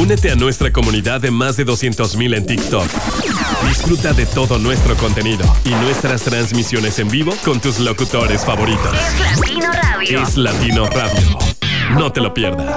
Únete a nuestra comunidad de más de 200,000 en TikTok. Disfruta de todo nuestro contenido y nuestras transmisiones en vivo con tus locutores favoritos. Es Latino Radio. Es Latino Radio. No te lo pierdas.